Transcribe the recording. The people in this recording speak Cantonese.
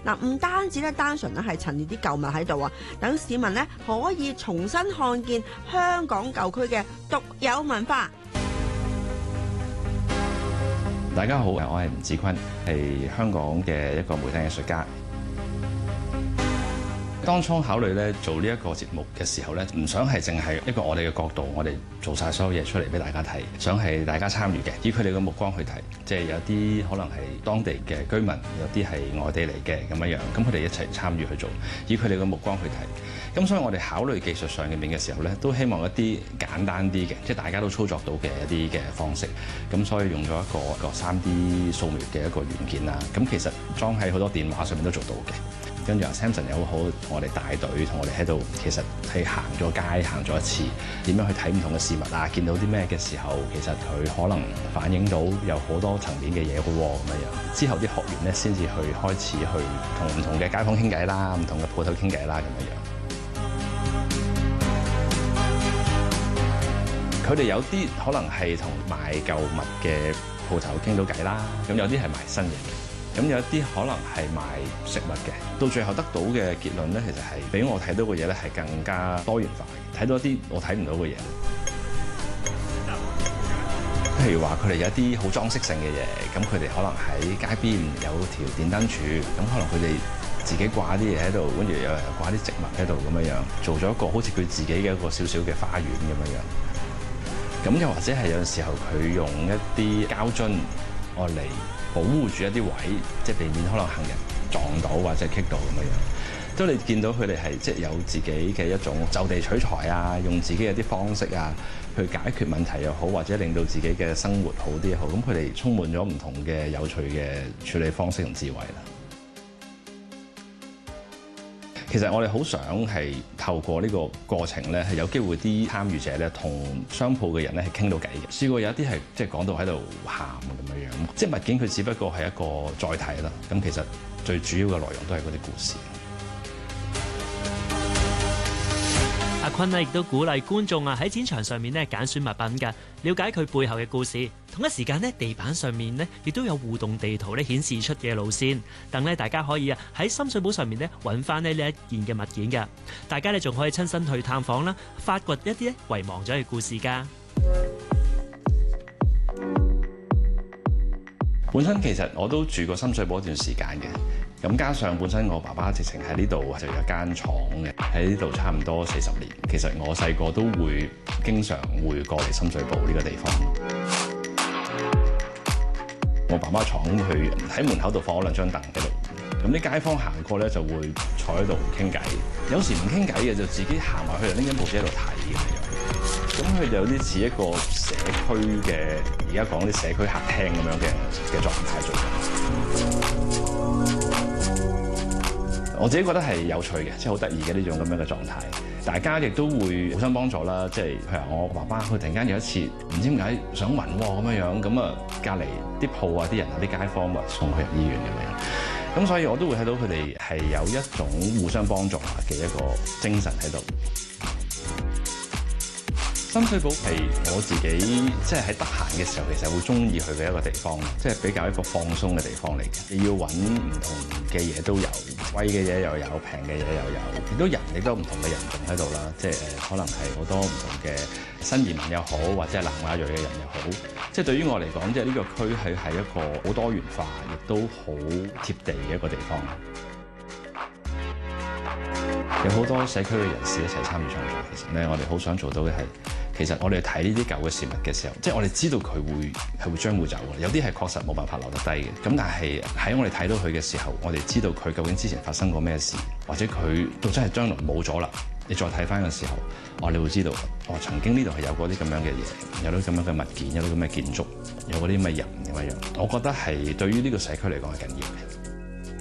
嗱，唔單止咧單純咧係陳列啲舊物喺度啊，等市民咧可以重新看見香港舊區嘅獨有文化。 大家好，我係吳志坤，係香港嘅一個媒體藝術家。當初考慮咧做呢一個節目嘅時候咧，唔想係淨係一個我哋嘅角度，我哋做晒所有嘢出嚟俾大家睇，想係大家參與嘅，以佢哋嘅目光去睇，即係有啲可能係當地嘅居民，有啲係外地嚟嘅咁樣樣，咁佢哋一齊參與去做，以佢哋嘅目光去睇。咁所以我哋考慮技術上嘅面嘅時候咧，都希望一啲簡單啲嘅，即係大家都操作到嘅一啲嘅方式。咁所以用咗一個 3D 掃描嘅一個軟件啦。咁其實裝喺好多電話上面都做到嘅。跟住阿 Samson 又好，同我哋帶隊，同我哋喺度，其實係行咗街，行咗一次，點樣去睇唔同嘅事物啊？見到啲咩嘅時候，其實佢可能反映到有好多層面嘅嘢嘅喎，咁樣。之後啲學員咧，先至去開始去同唔同嘅街坊傾偈啦，唔同嘅鋪頭傾偈啦，咁樣。佢哋有啲可能係同賣舊物嘅鋪頭傾到偈啦，咁有啲係賣新嘢嘅。咁有一啲可能係賣食物嘅，到最後得到嘅結論咧，其實係俾我睇到嘅嘢咧係更加多元化嘅，睇到一啲我睇唔到嘅嘢。譬如話佢哋有一啲好裝飾性嘅嘢，咁佢哋可能喺街邊有條電燈柱，咁可能佢哋自己掛啲嘢喺度，跟住有人掛啲植物喺度咁樣樣，做咗一個好似佢自己嘅一個少少嘅花園咁樣樣。咁又或者係有陣時候佢用一啲膠樽愛嚟保護住一啲位，即係避免可能行人撞到或者棘到咁樣樣。都你見到佢哋係即係有自己嘅一種就地取材啊，用自己嘅啲方式啊，去解決問題又好，或者令到自己嘅生活好啲又好。咁佢哋充滿咗唔同嘅有趣嘅處理方式同智慧啦。其實我哋好想係透過呢個過程咧，係有機會啲參與者咧，同商鋪嘅人咧係傾到偈嘅。試過有一啲係即係講到喺度喊咁樣樣，即係物件佢只不過係一個載體啦。咁其實最主要嘅內容都係嗰啲故事。 阿坤亦都鼓勵觀眾喺展場上面揀選物品㗎，了解佢背後嘅故事。同一時間地板上面亦都有互動地圖顯示出嘅路線，等大家可以喺深水埗上面揾翻呢一件嘅物件㗎。大家仲可以親身去探訪啦，發掘一啲遺忘咗嘅故事㗎。 本身其實我都住過深水埗一段時間嘅，咁加上本身我爸爸直情喺呢度就有間廠嘅，喺呢度差唔多40年。其實我細個都會經常會過嚟深水埗呢個地方。我爸爸廠佢喺門口度放咗2張凳喺度，咁啲街坊行過咧就會坐喺度傾偈，有時唔傾偈嘅就自己行埋去拎緊報紙喺度睇嘅。咁佢就有啲似一個社區嘅，而家講啲社區客廳咁樣嘅狀態做緊。我自己覺得係有趣嘅，即係好得意嘅呢種咁樣嘅狀態。大家亦都會互相幫助啦，即係譬如我爸爸佢突然間有一次唔知點解想暈喎咁樣樣，咁啊隔離啲鋪啊啲人啊啲街坊咪送佢入醫院咁樣。咁所以我都會睇到佢哋係有一種互相幫助嘅一個精神喺度。深水埗係我自己即係喺得閒嘅時候，其實會中意去嘅一個地方，即係比較一個放鬆嘅地方嚟嘅。你要揾唔同嘅嘢都有，貴嘅嘢又有，平嘅嘢又有，亦都人亦都唔同嘅人種喺度啦。即係可能係好多唔同嘅新移民又好，或者係南亞裔嘅人又好。即係對於我嚟講，即係呢個區係一個好多元化，亦都好貼地嘅一個地方。有好多社區嘅人士一齊參與創作，其實咧，我哋好想做到嘅係，其實我哋睇呢啲舊嘅事物嘅時候，即係我哋知道佢會將會走嘅，有啲係確實冇辦法留得低嘅。咁但係喺我哋睇到佢嘅時候，我哋知道佢究竟之前發生過咩事，或者佢到真係將來冇咗啦。你再睇翻嘅時候，你會知道，曾經呢度係有嗰啲咁樣嘅嘢，有啲咁樣嘅物件，有啲咁嘅建築，有嗰啲咁嘅人咁樣。我覺得係對於呢個社區嚟講係緊要嘅。